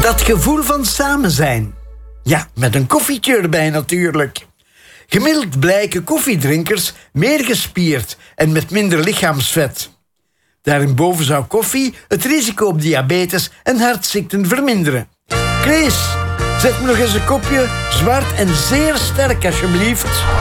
Dat gevoel van samen zijn. Ja, met een koffietje erbij natuurlijk. Gemiddeld blijken koffiedrinkers meer gespierd en met minder lichaamsvet. Daarboven zou koffie het risico op diabetes en hartziekten verminderen. Chris, zet me nog eens een kopje zwart en zeer sterk alsjeblieft.